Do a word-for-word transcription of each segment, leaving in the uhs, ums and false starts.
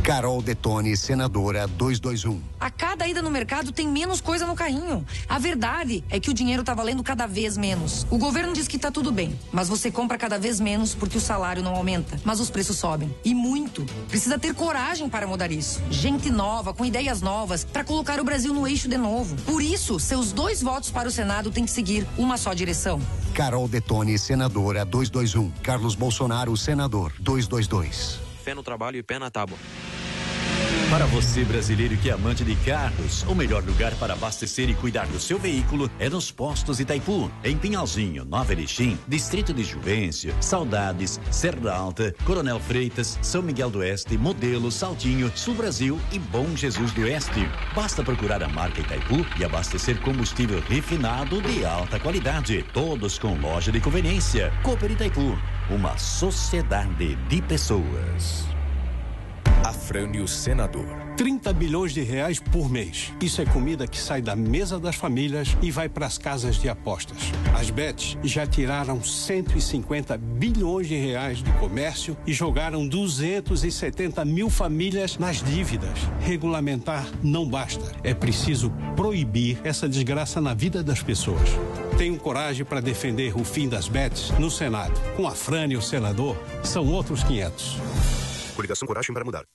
Carol Detone, senadora dois dois um. A cada ida no mercado tem menos coisa no carrinho. A verdade é que o dinheiro tá valendo cada vez menos. O governo diz que tá tudo bem, mas você compra cada vez menos porque o salário não aumenta, mas os preços sobem. E muito. Precisa ter coragem para mudar isso. Gente nova, com ideias novas, para colocar o Brasil no eixo de novo. Por isso, seus dois votos para o Senado têm que seguir uma só direção. Carol Detone, senadora dois dois um. Carlos Bolsonaro, senador dois dois dois. Fé no trabalho e pé na tábua. Para você, brasileiro que é amante de carros, o melhor lugar para abastecer e cuidar do seu veículo é nos postos Itaipu, em Pinhalzinho, Nova Erechim, Distrito de Juvencio, Saudades, Serra Alta, Coronel Freitas, São Miguel do Oeste, Modelo, Saltinho, Sul Brasil e Bom Jesus do Oeste. Basta procurar a marca Itaipu e abastecer combustível refinado de alta qualidade, todos com loja de conveniência. Cooper Itaipu, uma sociedade de pessoas. Afrânio Senador. trinta bilhões de reais por mês. Isso é comida que sai da mesa das famílias e vai para as casas de apostas. As bets já tiraram cento e cinquenta bilhões de reais do comércio e jogaram duzentas e setenta mil famílias nas dívidas. Regulamentar não basta. É preciso proibir essa desgraça na vida das pessoas. Tenho coragem para defender o fim das bets no Senado. Com Afrânio Senador, são outros quinhentos. Coligação Coragem para Mudar.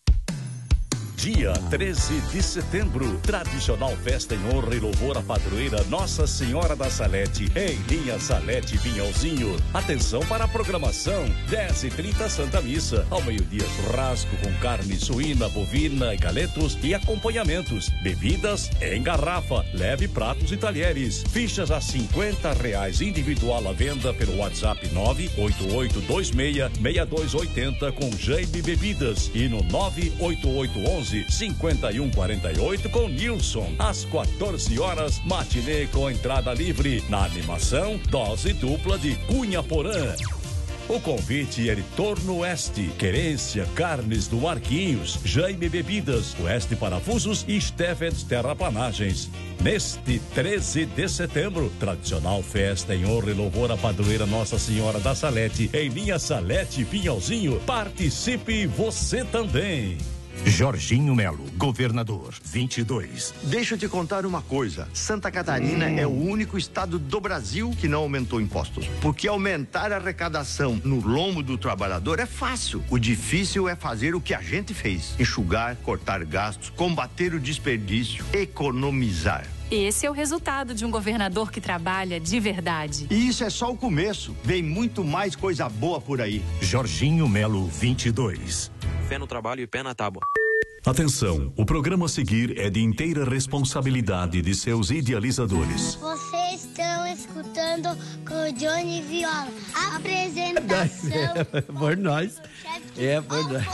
Dia treze de setembro, tradicional festa em honra e louvor à padroeira Nossa Senhora da Salete, em linha Salete Pinhalzinho. Atenção para a programação, dez e trinta Santa Missa, ao meio-dia churrasco com carne suína, bovina e galetos e acompanhamentos, bebidas em garrafa, leve pratos e talheres, fichas a cinquenta reais, individual à venda pelo WhatsApp nove oito oito dois seis seis dois oito zero com Jaime Bebidas e no nove oito oito onze cinquenta e um quarenta e oito com Nilson. Às quatorze horas, matinê com entrada livre. Na animação, dose dupla de Cunha Porã. O convite é de Torno Oeste, Querência, Carnes do Marquinhos, Jaime Bebidas, Oeste Parafusos e Steffens Terraplanagens. Neste treze de setembro, tradicional festa em honra e louvor à padroeira Nossa Senhora da Salete, em linha Salete Pinhalzinho. Participe você também. Jorginho Melo, governador, vinte e dois. Deixa eu te contar uma coisa. Santa Catarina hum. é o único estado do Brasil que não aumentou impostos. Porque aumentar a arrecadação no lombo do trabalhador é fácil. O difícil é fazer o que a gente fez. Enxugar, cortar gastos, combater o desperdício, economizar. Esse é o resultado de um governador que trabalha de verdade. E isso é só o começo. Vem muito mais coisa boa por aí. Jorginho Melo, vinte e dois. Fé no trabalho e pé na tábua. Atenção, o programa a seguir é de inteira responsabilidade de seus idealizadores. Vocês estão escutando com o Johnny Viola. Apresentação. Por nós. É, por nós.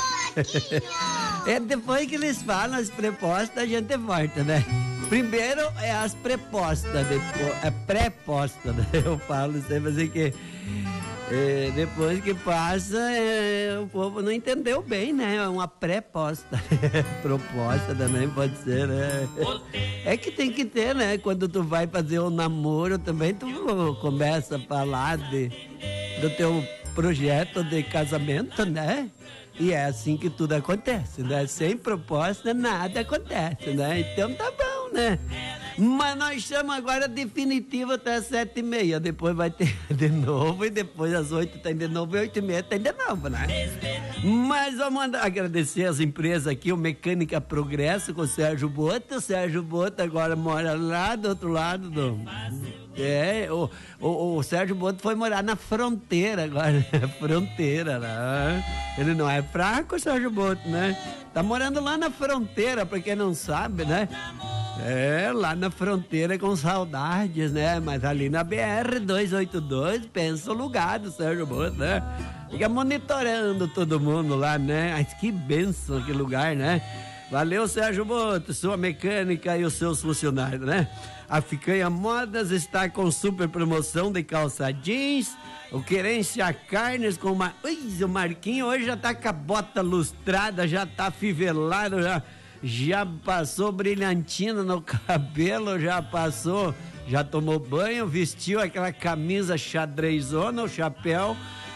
É depois que eles falam as prepostas, a gente volta, né? Primeiro é as prepostas, depois é pré-posta, né? Eu falo sempre assim que é, depois que passa, é, o povo não entendeu bem, né? É uma pré-posta. Proposta também pode ser, né? É que tem que ter, né? Quando tu vai fazer um namoro também, tu começa a falar de, do teu projeto de casamento, né? E é assim que tudo acontece, né? Sem proposta, nada acontece, né? Então tá bom, né? Mas nós estamos agora definitivo até às sete e meia. Depois vai ter de novo. E depois às oito tem de novo. E oito e meia tem de novo, né? Mas vamos andar, agradecer as empresas aqui. O Mecânica Progresso com o Sérgio Bota. O Sérgio Bota agora mora lá do outro lado do... É, o, o, o Sérgio Bota foi morar na fronteira agora. Fronteira, né? Ele não é fraco, o Sérgio Bota, né? Tá morando lá na fronteira, pra quem não sabe, né? É, lá na fronteira com saudades, né? Mas ali na B R duzentos e oitenta e dois, pensa o lugar do Sérgio Bota, né? Fica monitorando todo mundo lá, né? Mas que bênção, que lugar, né? Valeu, Sérgio Bota, sua mecânica e os seus funcionários, né? A Ficanha Modas está com super promoção de calça jeans. O Querência Carnes com uma... Ui, o Marquinho hoje já tá com a bota lustrada, já tá fivelado, já... Já passou brilhantina no cabelo, já passou, já tomou banho, vestiu aquela camisa xadrezona, o chapéu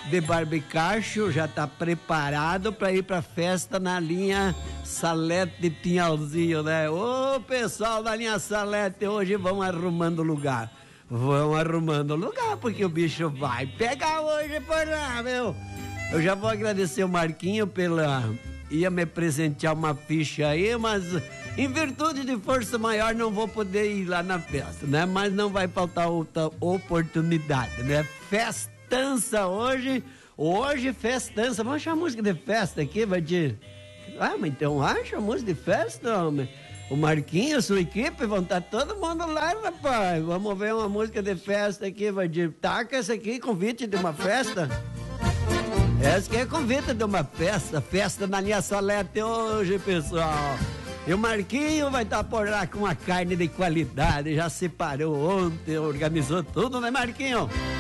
de Barbicacho já tá preparado para ir pra festa na linha Salete de Pinhalzinho, né? Ô, pessoal da linha Salete, hoje vão arrumando lugar. Vão arrumando lugar, porque o bicho vai pegar hoje por lá, meu. Eu já vou agradecer o Marquinho pela... Ia me presentear uma ficha aí, mas em virtude de força maior não vou poder ir lá na festa, né? Mas não vai faltar outra oportunidade, né? Festança hoje, hoje festança. Vamos achar música de festa aqui, vai de... Ah, mas então acha música de festa, homem. O Marquinho, sua equipe, vão estar todo mundo lá, rapaz. Vamos ver uma música de festa aqui, vai de... Taca essa aqui, convite de uma festa. Essa que é convite de uma festa, festa na linha Salete hoje, pessoal. E o Marquinho vai estar por lá com uma carne de qualidade, já separou ontem, organizou tudo, né, Marquinho?